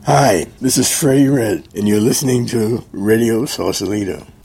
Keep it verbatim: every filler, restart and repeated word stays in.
Hi, this is Freddie Red, and you're listening to Radio Sausalito.